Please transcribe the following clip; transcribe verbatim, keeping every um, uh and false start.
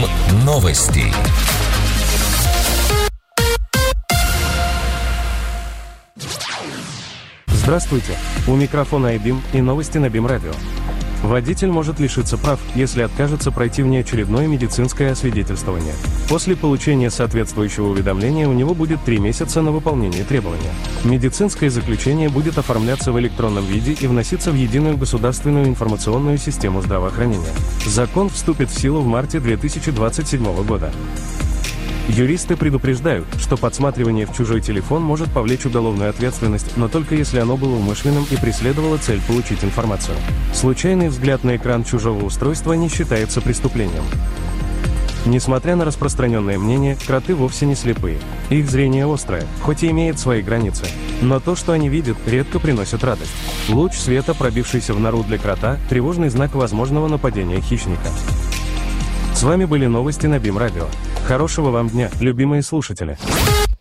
Новости. Здравствуйте, у микрофона айбим и новости на БИМ Радио. Водитель может лишиться прав, если откажется пройти внеочередное медицинское освидетельствование. После получения соответствующего уведомления у него будет три месяца на выполнение требования. Медицинское заключение будет оформляться в электронном виде и вноситься в единую государственную информационную систему здравоохранения. Закон вступит в силу в марте две тысячи двадцать седьмого года. Юристы предупреждают, что подсматривание в чужой телефон может повлечь уголовную ответственность, но только если оно было умышленным и преследовало цель получить информацию. Случайный взгляд на экран чужого устройства не считается преступлением. Несмотря на распространенное мнение, кроты вовсе не слепые. Их зрение острое, хоть и имеет свои границы. Но то, что они видят, редко приносит радость. Луч света, пробившийся в нору для крота, тревожный знак возможного нападения хищника. С вами были новости на БИМ Радио. Хорошего вам дня, любимые слушатели!